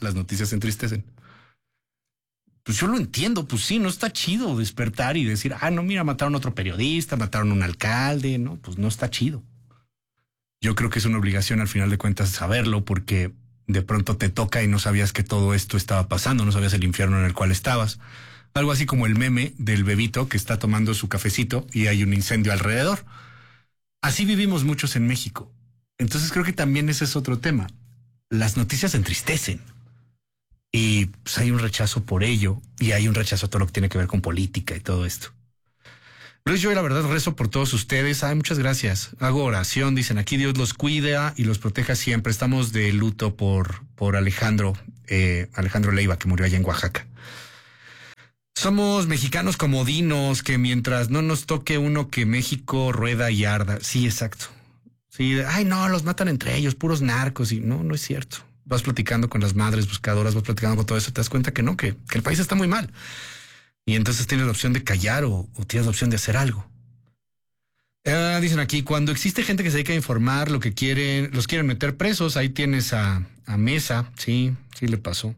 las noticias entristecen. Pues yo lo entiendo, pues sí, no está chido despertar y decir, no, mira, mataron a otro periodista, mataron a un alcalde, no, pues no está chido. Yo creo que es una obligación al final de cuentas saberlo, porque de pronto te toca y no sabías que todo esto estaba pasando, no sabías el infierno en el cual estabas. Algo así como el meme del bebito que está tomando su cafecito y hay un incendio alrededor. Así vivimos muchos en México. Entonces creo que también ese es otro tema. Las noticias entristecen y pues hay un rechazo por ello y hay un rechazo a todo lo que tiene que ver con política y todo esto. Luis, yo la verdad rezo por todos ustedes. Muchas gracias. Hago oración, dicen aquí, Dios los cuida y los proteja siempre. Estamos de luto por Alejandro Leiva, que murió allá en Oaxaca. Somos mexicanos comodinos, que mientras no nos toque uno, que México rueda y arda. Sí, exacto. Sí, no, los matan entre ellos, puros narcos. Y no es cierto. Vas platicando con las madres buscadoras, vas platicando con todo eso, te das cuenta que no, que el país está muy mal. Y entonces tienes la opción de callar o tienes la opción de hacer algo. Dicen aquí, cuando existe gente que se dedica a informar lo que quieren, los quieren meter presos, ahí tienes a Mesa, sí le pasó.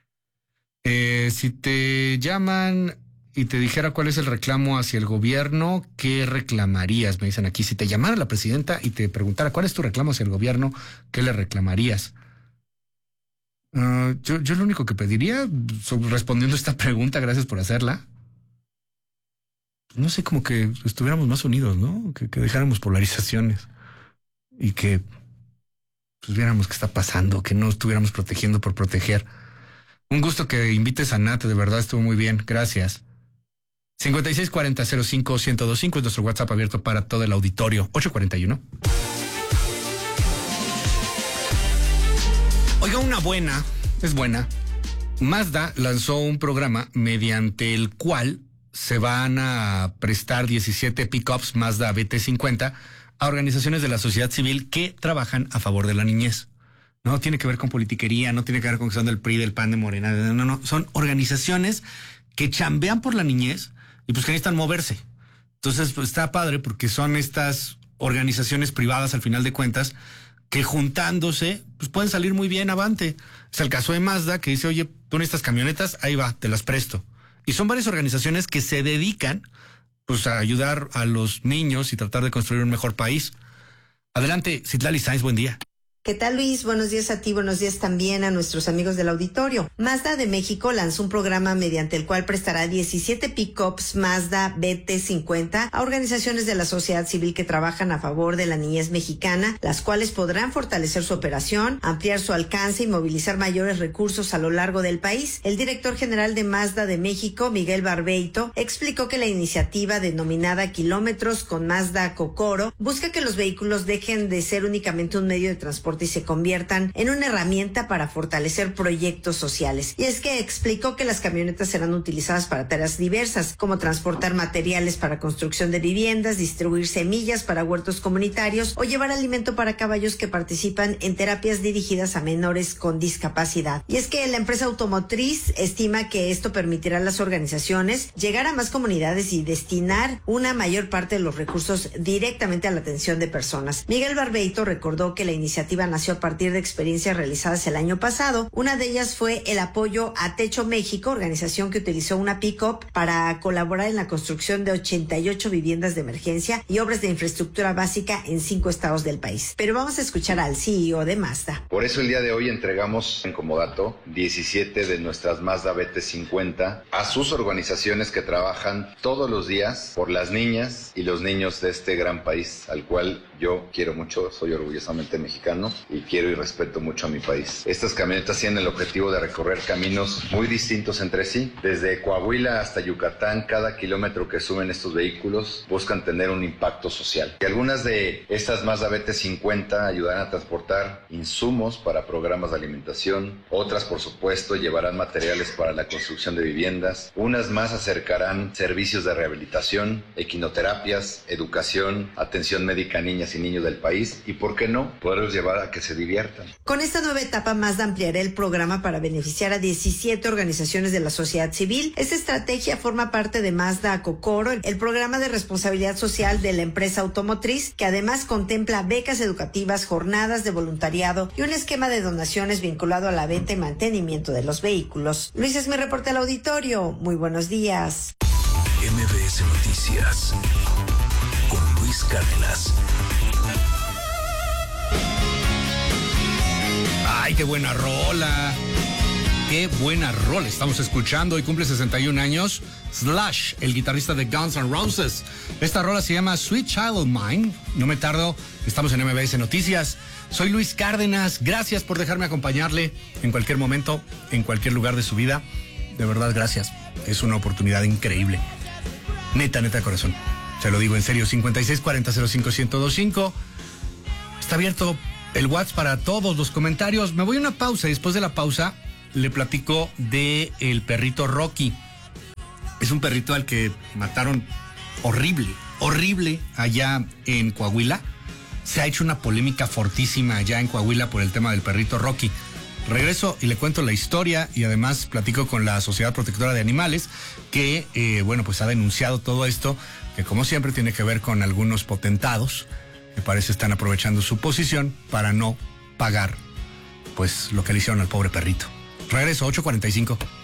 Si te llaman y te dijera cuál es el reclamo hacia el gobierno, ¿qué reclamarías? Me dicen aquí, si te llamara la presidenta y te preguntara cuál es tu reclamo hacia el gobierno, ¿qué le reclamarías? Yo lo único que pediría, respondiendo a esta pregunta, gracias por hacerla, no sé, como que estuviéramos más unidos, ¿no? Que dejáramos polarizaciones y que pues viéramos qué está pasando, que no estuviéramos protegiendo por proteger. Un gusto que invites a Nat, de verdad estuvo muy bien, gracias. 5640-05-1025 es nuestro WhatsApp abierto para todo el auditorio. 841. Oiga, es buena. Mazda lanzó un programa mediante el cual se van a prestar 17 pickups Mazda BT50 a organizaciones de la sociedad civil que trabajan a favor de la niñez. No tiene que ver con politiquería, no tiene que ver con que son del PRI, del PAN, de Morena, no. Son organizaciones que chambean por la niñez y pues que necesitan moverse. Entonces pues, está padre porque son estas organizaciones privadas al final de cuentas que juntándose pues pueden salir muy bien avante. Es el caso de Mazda, que dice, oye, tú necesitas camionetas, ahí va, te las presto. Y son varias organizaciones que se dedican pues a ayudar a los niños y tratar de construir un mejor país. Adelante, Citlali Sáenz, buen día. ¿Qué tal, Luis? Buenos días a ti, buenos días también a nuestros amigos del auditorio. Mazda de México lanzó un programa mediante el cual prestará 17 pickups Mazda BT50 a organizaciones de la sociedad civil que trabajan a favor de la niñez mexicana, las cuales podrán fortalecer su operación, ampliar su alcance y movilizar mayores recursos a lo largo del país. El director general de Mazda de México, Miguel Barbeito, explicó que la iniciativa denominada Kilómetros con Mazda Kokoro busca que los vehículos dejen de ser únicamente un medio de transporte y se conviertan en una herramienta para fortalecer proyectos sociales. Y es que explicó que las camionetas serán utilizadas para tareas diversas, como transportar materiales para construcción de viviendas, distribuir semillas para huertos comunitarios o llevar alimento para caballos que participan en terapias dirigidas a menores con discapacidad. Y es que la empresa automotriz estima que esto permitirá a las organizaciones llegar a más comunidades y destinar una mayor parte de los recursos directamente a la atención de personas. Miguel Barbeito recordó que la iniciativa nació a partir de experiencias realizadas el año pasado. Una de ellas fue el apoyo a Techo México, organización que utilizó una pick-up para colaborar en la construcción de 88 viviendas de emergencia y obras de infraestructura básica en 5 estados del país. Pero vamos a escuchar al CEO de Mazda. Por eso el día de hoy entregamos en comodato 17 de nuestras Mazda BT50 a sus organizaciones que trabajan todos los días por las niñas y los niños de este gran país, al cual yo quiero mucho, soy orgullosamente mexicano y quiero y respeto mucho a mi país. Estas camionetas tienen el objetivo de recorrer caminos muy distintos entre sí. Desde Coahuila hasta Yucatán, cada kilómetro que suben estos vehículos buscan tener un impacto social. Y algunas de estas Mazda BT50 ayudarán a transportar insumos para programas de alimentación, otras por supuesto llevarán materiales para la construcción de viviendas, unas más acercarán servicios de rehabilitación, equinoterapias, educación, atención médica a niñas y niños del país y, ¿por qué no?, poderlos llevar para que se diviertan. Con esta nueva etapa, Mazda ampliará el programa para beneficiar a 17 organizaciones de la sociedad civil. Esta estrategia forma parte de Mazda Kokoro, el programa de responsabilidad social de la empresa automotriz, que además contempla becas educativas, jornadas de voluntariado y un esquema de donaciones vinculado a la venta y mantenimiento de los vehículos. Luis, es mi reporte al auditorio. Muy buenos días. MBS Noticias con Luis Cárdenas. ¡Ay, qué buena rola! ¡Qué buena rola! Estamos escuchando y cumple 61 años Slash, el guitarrista de Guns N' Roses. Esta rola se llama Sweet Child of Mine. No me tardo, estamos en MBS Noticias. Soy Luis Cárdenas. Gracias por dejarme acompañarle en cualquier momento, en cualquier lugar de su vida. De verdad, gracias. Es una oportunidad increíble. Neta, neta de corazón. Se lo digo en serio. 5640-05-1025. Está abierto el WhatsApp para todos los comentarios. Me voy a una pausa y después de la pausa le platico de el perrito Rocky. Es un perrito al que mataron horrible allá en Coahuila. Se ha hecho una polémica fortísima allá en Coahuila por el tema del perrito Rocky. Regreso y le cuento la historia y además platico con la Sociedad Protectora de Animales que, pues ha denunciado todo esto, que como siempre tiene que ver con algunos potentados que parece están aprovechando su posición para no pagar pues lo que le hicieron al pobre perrito. Regreso, 8:45.